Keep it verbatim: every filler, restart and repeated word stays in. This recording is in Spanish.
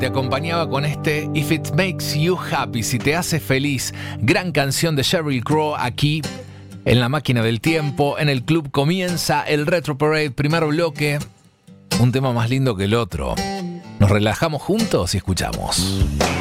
te acompañaba con este If It Makes You Happy, si te hace feliz. Gran canción de Sheryl Crow aquí en La Máquina del Tiempo. En el club comienza el Retro Parade, primer bloque. Un tema más lindo que el otro. Nos relajamos juntos y escuchamos.